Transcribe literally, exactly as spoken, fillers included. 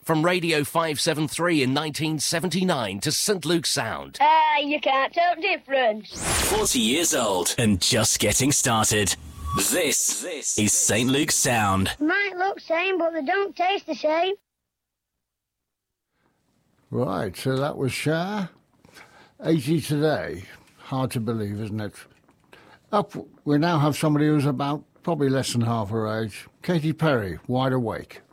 From Radio five seventy-three in nineteen seventy-nine to Saint Luke's Sound. Ah, you can't tell the difference. forty years old and just getting started. This, this is Saint Luke's Sound. Might look same, but they don't taste the same. Right, so that was Cher. eighty today. Hard to believe, isn't it? Up, we now have somebody who's about probably less than half her age. Katy Perry, Wide Awake.